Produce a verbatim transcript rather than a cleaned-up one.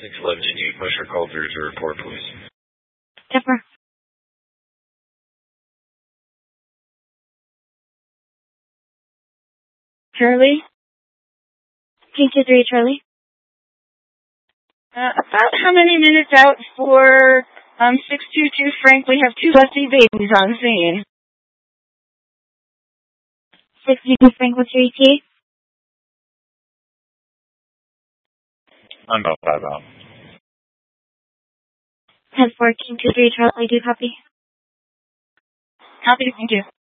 six eleven, can you push your call through to report, please? Pepper. Charlie? K two three, Charlie. Uh, about how many minutes out for um six two two Frank? We have two busty babies on scene. six two two Frank, what's your E T A? I'm about five out. ten four, King two three, Charlie, do you copy? Copy, thank you.